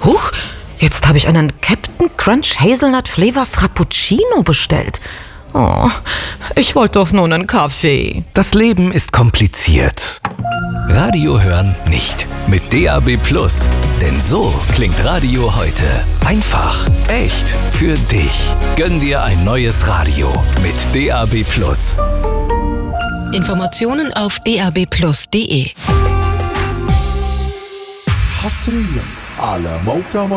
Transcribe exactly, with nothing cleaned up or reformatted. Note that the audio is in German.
Huch, jetzt habe ich einen Captain Crunch Hazelnut Flavor Frappuccino bestellt. Oh, ich wollte doch nur einen Kaffee. Das Leben ist kompliziert. Radio hören nicht. Mit D A B Plus. Denn so klingt Radio heute. Einfach, echt, für dich. Gönn dir ein neues Radio mit D A B Plus. Informationen auf d a b plus punkt d e. حصريا على موقع